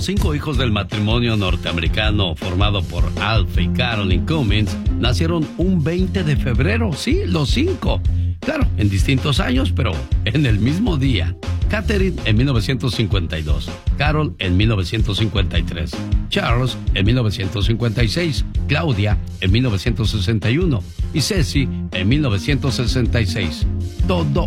5 hijos del matrimonio norteamericano formado por Alf y Carolyn Cummins nacieron un 20 de febrero. Sí, los 5. Claro, en distintos años, pero en el mismo día. Catherine en 1952, Carol en 1953, Charles en 1956, Claudia en 1961 y Ceci en 1966. Todo